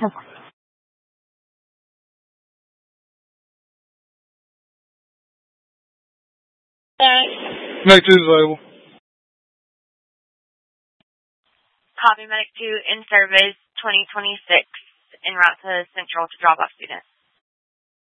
Medic 2 is available. Copy, Medic 2 in service 2026 en route to Central to drop off students.